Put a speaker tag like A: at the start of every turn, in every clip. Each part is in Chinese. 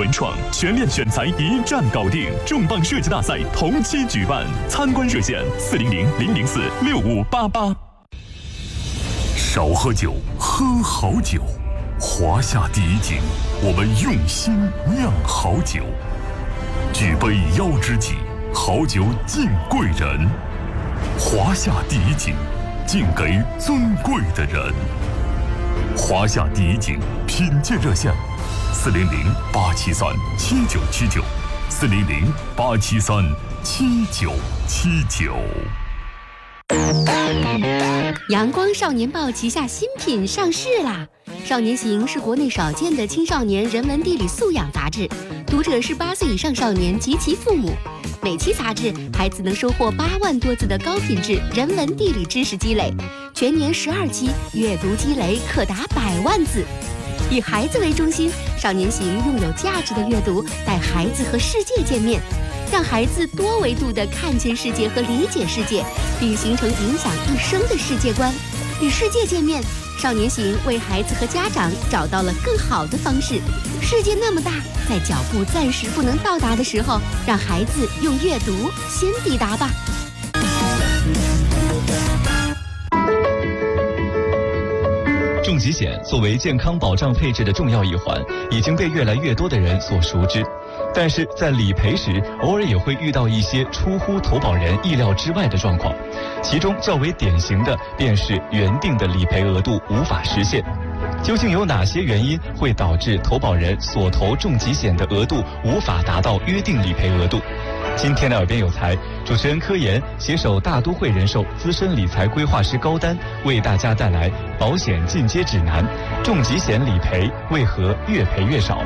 A: 文创全链选材一站搞定，重磅设计大赛同期举办，参观热线400-004-6588。少喝酒，喝好酒。华夏第一景，我们用心酿好酒。举杯邀知己，好酒敬贵人。华夏第一景，敬给尊贵的人。华夏第一景品鉴热线400-873-7979，400-873-7979。
B: 阳光少年报旗下新品上市啦！少年行是国内少见的青少年人文地理素养杂志，读者是8岁以上少年及其父母。每期杂志，孩子能收获8万多字的高品质人文地理知识积累，全年12期，阅读积累可达100万字。以孩子为中心，少年行用有价值的阅读带孩子和世界见面，让孩子多维度地看见世界和理解世界，并形成影响一生的世界观。与世界见面，少年行为孩子和家长找到了更好的方式。世界那么大，在脚步暂时不能到达的时候，让孩子用阅读先抵达吧。
C: 重疾险作为健康保障配置的重要一环，已经被越来越多的人所熟知。但是在理赔时，偶尔也会遇到一些出乎投保人意料之外的状况，其中较为典型的便是原定的理赔额度无法实现。究竟有哪些原因会导致投保人所投重疾险的额度无法达到约定理赔额度？今天的耳边有才，主持人柯岩携手大都会人寿资深理财规划师高丹，为大家带来保险进阶指南：重疾险理赔为何越赔越少？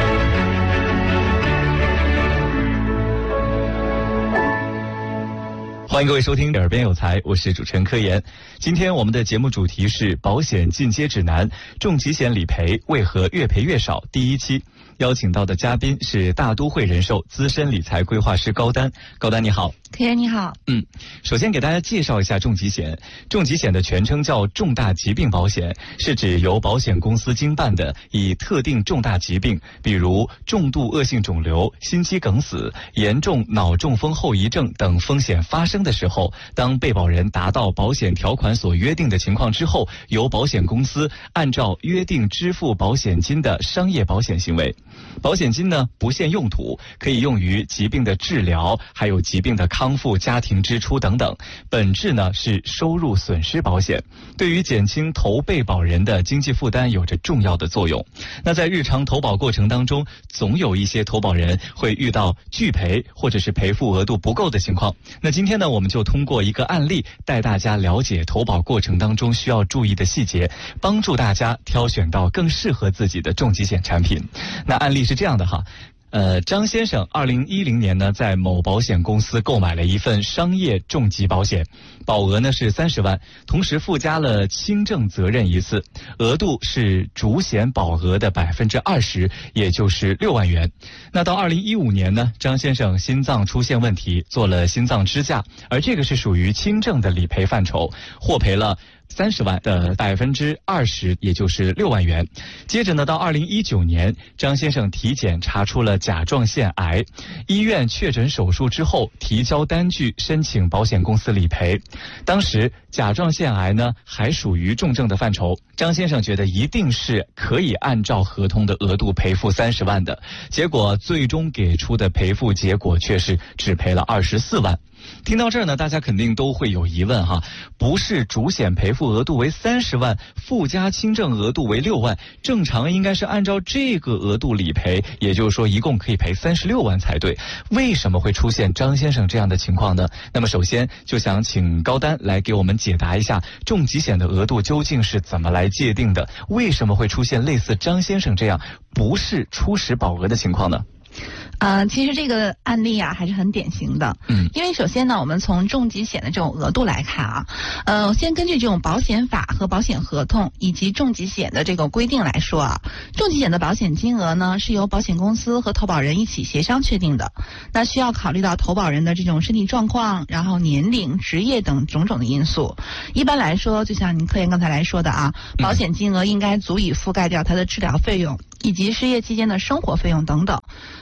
C: 欢迎各位收听耳边有才，我是主持人柯岩。今天我们的节目主题是保险进阶指南：重疾险理赔为何越赔越少第1期。邀请到的嘉宾是大都会人寿资深理财规划师高丹。高丹你好。
D: 柯岩你好。
C: 首先给大家介绍一下重疾险。重疾险的全称叫重大疾病保险，是指由保险公司经办的以特定重大疾病，比如重度恶性肿瘤、心肌梗死、严重脑中风后遗症等风险发生的时候，当被保人达到保险条款所约定的情况之后，由保险公司按照约定支付保险金的商业保险行为。保险金呢不限用途，可以用于疾病的治疗，还有疾病的康复、家庭支出等等。本质呢是收入损失保险，对于减轻投被保人的经济负担有着重要的作用。那在日常投保过程当中，总有一些投保人会遇到拒赔或者是赔付额度不够的情况。那今天呢，我们就通过一个案例带大家了解投保过程当中需要注意的细节，帮助大家挑选到更适合自己的重疾险产品。那案例是这样的哈。张先生2010年呢，在某保险公司购买了一份商业重疾保险，保额呢是30万，同时附加了轻症责任一次，额度是主险保额的20%，也就是6万元。那到2015年呢，张先生心脏出现问题，做了心脏支架，而这个是属于轻症的理赔范畴，获赔了30万的20%，也就是6万元。接着呢，到2019年，张先生体检查出了甲状腺癌，医院确诊手术之后，提交单据申请保险公司理赔。当时甲状腺癌呢还属于重症的范畴，张先生觉得一定是可以按照合同的额度赔付30万的，结果最终给出的赔付结果却是只赔了24万。听到这儿呢，大家肯定都会有疑问哈，不是主险赔付额度为30万，附加轻症额度为6万，正常应该是按照这个额度理赔，也就是说一共可以赔36万才对，为什么会出现张先生这样的情况呢？那么首先就想请高丹来给我们解答一下重疾险的额度究竟是怎么来界定的，为什么会出现类似张先生这样不是初始保额的情况呢？
D: 其实这个案例啊还是很典型的。因为首先呢，我们从重疾险的这种额度来看啊，先根据这种保险法和保险合同以及重疾险的这个规定来说啊，重疾险的保险金额呢是由保险公司和投保人一起协商确定的。那需要考虑到投保人的这种身体状况，然后年龄、职业等种种的因素。一般来说，就像您柯岩刚才来说的啊，保险金额应该足以覆盖掉他的治疗费用以及失业期间的生活费用等等。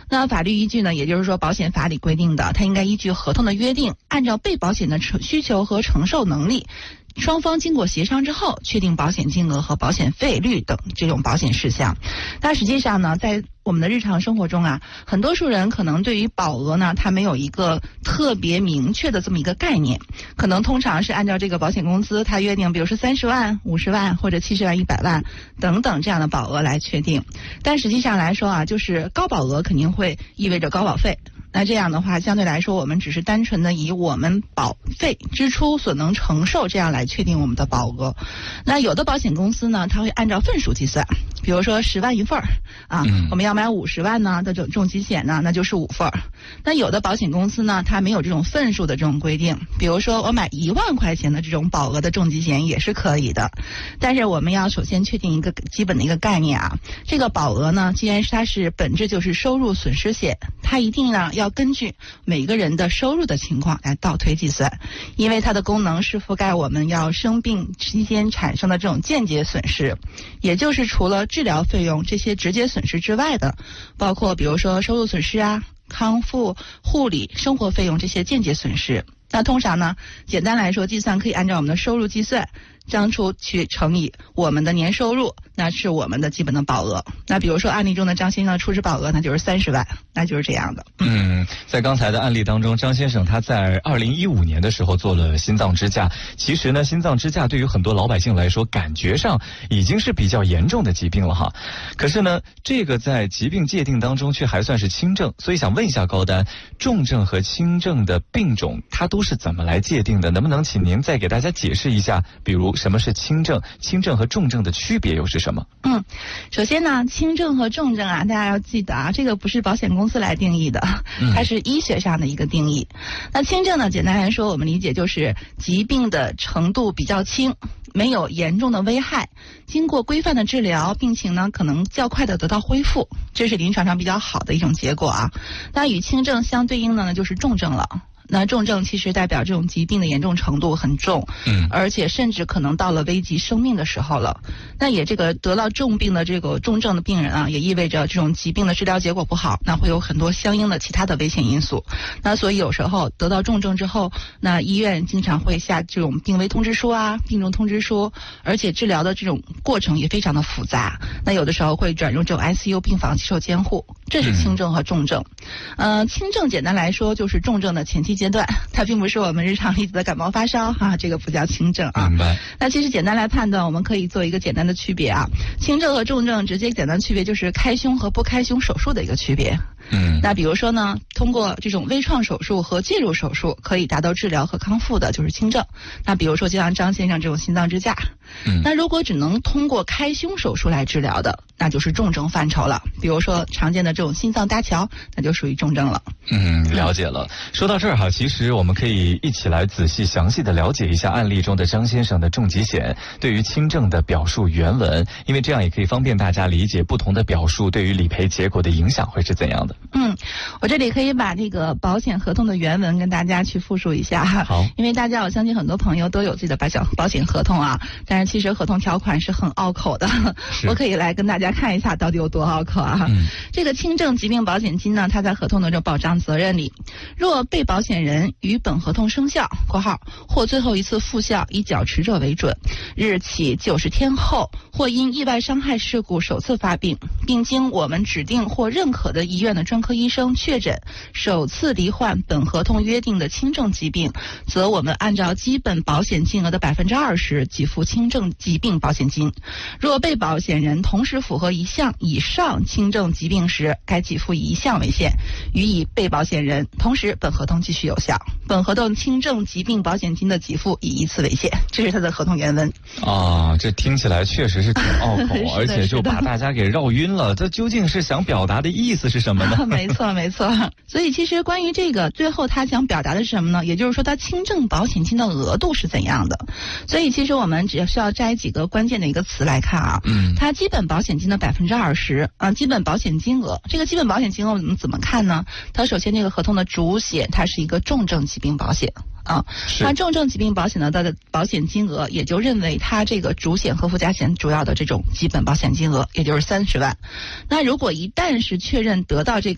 D: 那法律依据呢，也就是说保险法里规定的，它应该依据合同的约定，按照被保险的需求和承受能力，双方经过协商之后，确定保险金额和保险费率等这种保险事项。但实际上呢，在我们的日常生活中啊，很多数人可能对于保额呢，它没有一个特别明确的这么一个概念，可能通常是按照这个保险公司它约定，比如说30万、50万或者70万、100万等等这样的保额来确定。但实际上来说啊，就是高保额肯定会意味着高保费。那这样的话，相对来说，我们只是单纯的以我们保费支出所能承受这样来确定我们的保额。那有的保险公司呢，它会按照份数计算，比如说10万一份啊，我们要买50万呢的这种重疾险呢，那就是5份。那有的保险公司呢，它没有这种份数的这种规定，比如说我买1万块钱的这种保额的重疾险也是可以的。但是我们要首先确定一个基本的一个概念啊，这个保额呢，既然它是本质就是收入损失险，它一定呢要根据每个人的收入的情况来倒推计算，因为它的功能是覆盖我们要生病期间产生的这种间接损失，也就是除了治疗费用这些直接损失之外的，包括比如说收入损失啊、康复、护理、生活费用这些间接损失。那通常呢，简单来说，计算可以按照我们的收入计算，将出去乘以我们的年收入，那是我们的基本的保额。那比如说案例中的张先生的初始保额，那就是30万，那就是这样的。
C: 在刚才的案例当中，张先生他在2015年的时候做了心脏支架。其实呢，心脏支架对于很多老百姓来说，感觉上已经是比较严重的疾病了哈。可是呢，这个在疾病界定当中却还算是轻症，所以想问一下高丹，重症和轻症的病种它都是怎么来界定的？能不能请您再给大家解释一下，比如什么是轻症，轻症和重症的区别又是什么？
D: 首先呢，轻症和重症啊，大家要记得啊，这个不是保险公司来定义的，它是医学上的一个定义。那轻症呢，简单来说，我们理解就是疾病的程度比较轻，没有严重的危害，经过规范的治疗，病情呢可能较快的得到恢复，这是临床上比较好的一种结果啊。那与轻症相对应的呢，就是重症了。那重症其实代表这种疾病的严重程度很重，而且甚至可能到了危及生命的时候了。那也这个得到重病的这个重症的病人啊，也意味着这种疾病的治疗结果不好，那会有很多相应的其他的危险因素。那所以有时候得到重症之后，那医院经常会下这种病危通知书啊、病重通知书，而且治疗的这种过程也非常的复杂。那有的时候会转入这种 ICU 病房接受监护，这是轻症和重症。轻症简单来说就是重症的前期阶段，它并不是我们日常例子的感冒发烧啊，这个不叫轻症啊。
C: 明白。
D: 那其实简单来判断，我们可以做一个简单的区别啊。轻症和重症直接简单区别就是开胸和不开胸手术的一个区别。那比如说呢，通过这种微创手术和介入手术可以达到治疗和康复的，就是轻症。那比如说就像张先生这种心脏支架。那如果只能通过开胸手术来治疗的，那就是重症范畴了。比如说常见的这种心脏搭桥，那就属于重症了。
C: 了解了。说到这儿哈，其实我们可以一起来仔细详细的了解一下案例中的张先生的重疾险对于轻症的表述原文，因为这样也可以方便大家理解不同的表述对于理赔结果的影响会是怎样的。
D: 我这里可以把这个保险合同的原文跟大家去复述一下。
C: 好，
D: 因为大家我相信很多朋友都有自己的保险合同啊，但是其实合同条款是很拗口的，我可以来跟大家看一下到底有多拗口啊。这个轻症疾病保险金呢，它在合同的这保障责任里，若被保险人于本合同生效（括号或最后一次复效以缴持者为准）日起90天后，或因意外伤害事故首次发病，并经我们指定或认可的医院的专科医生确诊首次罹患本合同约定的轻症疾病，则我们按照基本保险金额的20%给付轻症疾病保险金。若被保险人同时符合一项以上轻症疾病时，该给付以一项为限，予以被保险人，同时本合同继续有效。本合同轻症疾病保险金的给付以一次为限，这是它的合同原文。
C: 这听起来确实是挺拗口，而且就把大家给绕晕了。这究竟是想表达的意思是什么呢？
D: 没错。所以其实关于这个最后他想表达的是什么呢？也就是说他轻症保险金的额度是怎样的。所以其实我们只需要摘几个关键的一个词来看啊。它基本保险金的20%基本保险金额，这个基本保险金额我们怎么看呢？它首先这个合同的主险它是一个重症疾病保险。那重症疾病保险的保险金额也就认为它这个主险和附加险主要的这种基本保险金额，也就是30万。那如果一旦是确认得到这